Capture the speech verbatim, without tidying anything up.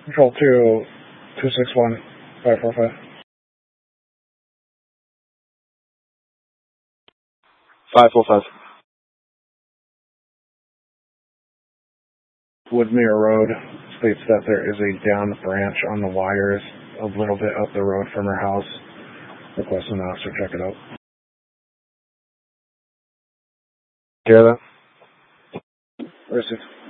Control two, two six one, five four five. five four five. Woodmere Road states that there is a down branch on the wires a little bit up the road from her house. Request an officer check it out. Hear that? Receive.